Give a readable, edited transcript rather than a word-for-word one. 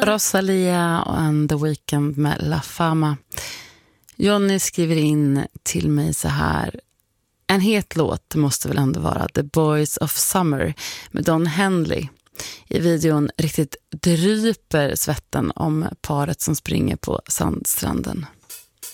Rosalia and The Weeknd med La Fama. Johnny skriver in till mig så här: en het låt måste väl ändå vara The Boys of Summer med Don Henley. I videon riktigt dryper svetten om paret som springer på sandstranden.